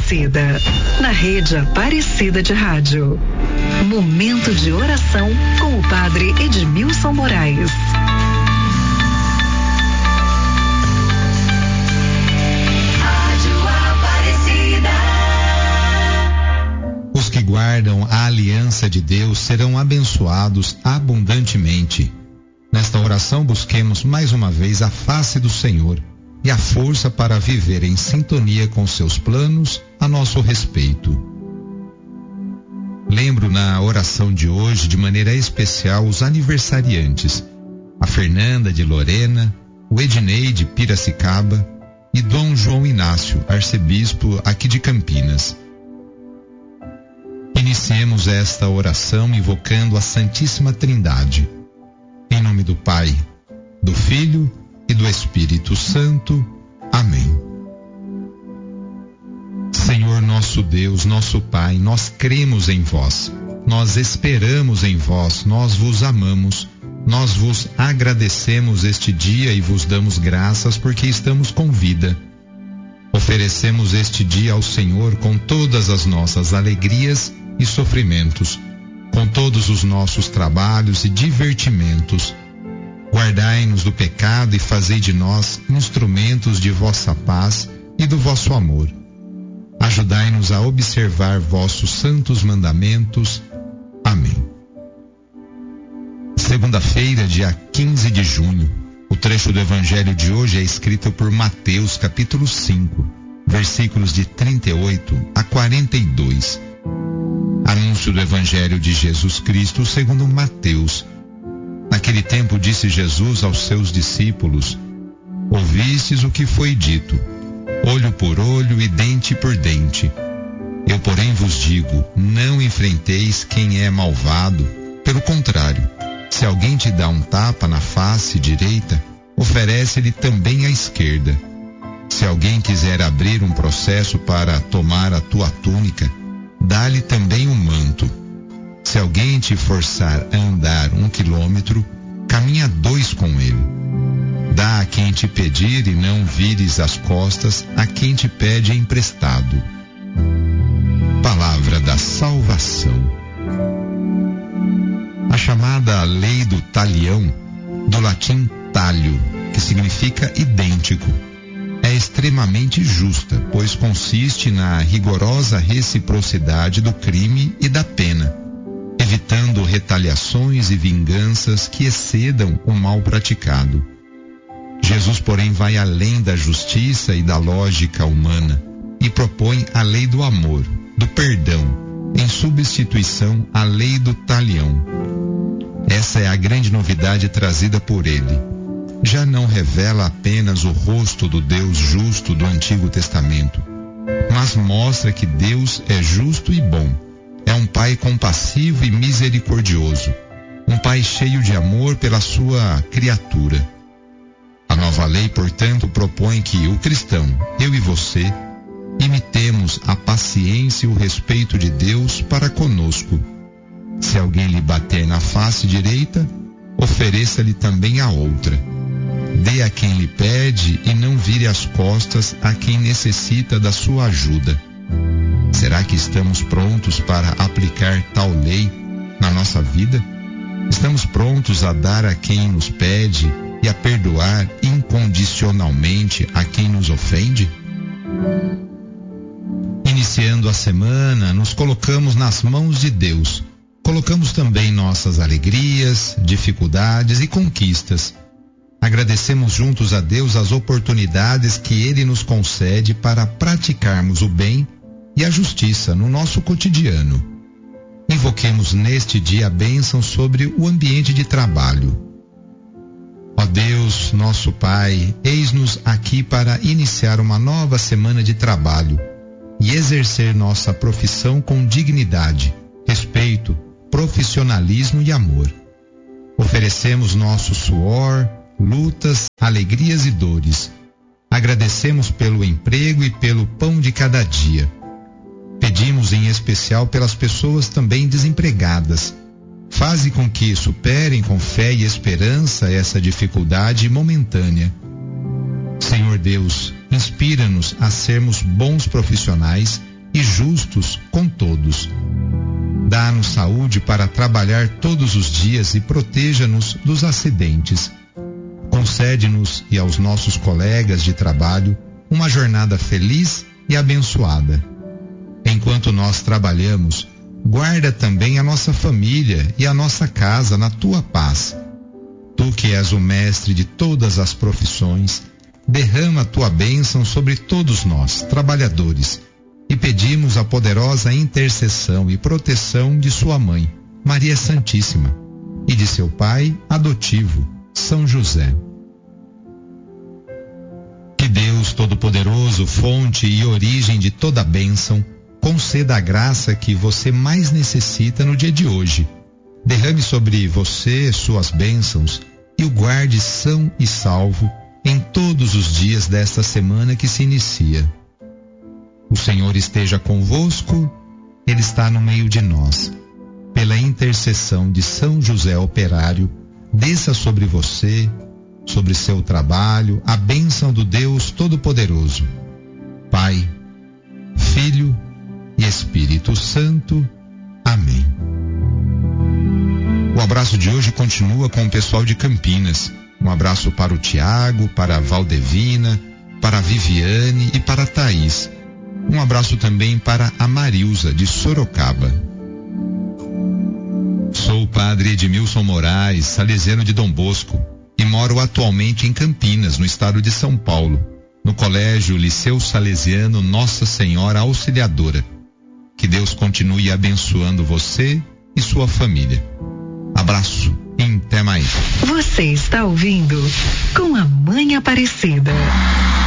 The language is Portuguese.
Aparecida, na Rede Aparecida de Rádio. Momento de oração com o Padre Edmilson Moraes. Os que guardam a aliança de Deus serão abençoados abundantemente. Nesta oração busquemos mais uma vez a face do Senhor e a força para viver em sintonia com seus planos a nosso respeito. Lembro na oração de hoje de maneira especial os aniversariantes, a Fernanda de Lorena, o Ednei de Piracicaba e Dom João Inácio, arcebispo aqui de Campinas. Iniciemos esta oração invocando a Santíssima Trindade. Em nome do Pai, do Filho e do Espírito Santo. Amém. Senhor nosso Deus, nosso Pai, nós cremos em vós, nós esperamos em vós, nós vos amamos, nós vos agradecemos este dia e vos damos graças porque estamos com vida. Oferecemos este dia ao Senhor com todas as nossas alegrias e sofrimentos, com todos os nossos trabalhos e divertimentos. Guardai-nos do pecado e fazei de nós instrumentos de vossa paz e do vosso amor. Ajudai-nos a observar vossos santos mandamentos. Amém. Segunda-feira, dia 15 de junho. O trecho do Evangelho de hoje é escrito por Mateus, capítulo 5, versículos de 38 a 42. Anúncio do Evangelho de Jesus Cristo segundo Mateus. Naquele tempo disse Jesus aos seus discípulos: Ouvistes o que foi dito, olho por olho e dente por dente. Eu, porém, vos digo, não enfrenteis quem é malvado. Pelo contrário, se alguém te dá um tapa na face direita, oferece-lhe também a esquerda. Se alguém quiser abrir um processo para tomar a tua túnica, dá-lhe também um manto. Se alguém te forçar a andar 1 quilômetro, caminha 2 com ele. Dá a quem te pedir e não vires as costas a quem te pede emprestado. Palavra da salvação. A chamada lei do talião, do latim talio, que significa idêntico, é extremamente justa, pois consiste na rigorosa reciprocidade do crime e da pena, evitando retaliações e vinganças que excedam o mal praticado. Jesus, porém, vai além da justiça e da lógica humana e propõe a lei do amor, do perdão, em substituição à lei do talião. Essa é a grande novidade trazida por ele. Já não revela apenas o rosto do Deus justo do Antigo Testamento, mas mostra que Deus é justo e bom. É um Pai compassivo e misericordioso, um Pai cheio de amor pela sua criatura. A nova lei, portanto, propõe que o cristão, eu e você, imitemos a paciência e o respeito de Deus para conosco. Se alguém lhe bater na face direita, ofereça-lhe também a outra. Dê a quem lhe pede e não vire as costas a quem necessita da sua ajuda. Será que estamos prontos para aplicar tal lei na nossa vida? Estamos prontos a dar a quem nos pede e a perdoar incondicionalmente a quem nos ofende? Iniciando a semana, nos colocamos nas mãos de Deus. Colocamos também nossas alegrias, dificuldades e conquistas. Agradecemos juntos a Deus as oportunidades que Ele nos concede para praticarmos o bem e a justiça no nosso cotidiano. Invoquemos neste dia a bênção sobre o ambiente de trabalho. Ó Deus, nosso Pai, eis-nos aqui para iniciar uma nova semana de trabalho e exercer nossa profissão com dignidade, respeito, profissionalismo e amor. Oferecemos nosso suor, lutas, alegrias e dores. Agradecemos pelo emprego e pelo pão de cada dia. Pedimos em especial pelas pessoas também desempregadas. Faze com que superem com fé e esperança essa dificuldade momentânea. Senhor Deus, inspira-nos a sermos bons profissionais e justos com todos. Dá-nos saúde para trabalhar todos os dias e proteja-nos dos acidentes. Concede-nos e aos nossos colegas de trabalho uma jornada feliz e abençoada. Enquanto nós trabalhamos, guarda também a nossa família e a nossa casa na tua paz. Tu que és o mestre de todas as profissões, derrama a tua bênção sobre todos nós, trabalhadores, e pedimos a poderosa intercessão e proteção de sua mãe, Maria Santíssima, e de seu pai adotivo, São José. Que Deus Todo-Poderoso, fonte e origem de toda bênção, conceda a graça que você mais necessita no dia de hoje. Derrame sobre você suas bênçãos e o guarde são e salvo em todos os dias desta semana que se inicia. O Senhor esteja convosco, Ele está no meio de nós. Pela intercessão de São José Operário, desça sobre você, sobre seu trabalho, a bênção do Deus Todo-Poderoso, Pai, Filho e Espírito Santo. Amém. O abraço de hoje continua com o pessoal de Campinas. Um abraço para o Tiago, para a Valdevina, para a Viviane e para a Thaís. Um abraço também para a Marilza, de Sorocaba. Sou o padre Edmilson Moraes, salesiano de Dom Bosco, e moro atualmente em Campinas, no estado de São Paulo, no Colégio Liceu Salesiano Nossa Senhora Auxiliadora. Que Deus continue abençoando você e sua família. Abraço e até mais. Você está ouvindo Com a Mãe Aparecida.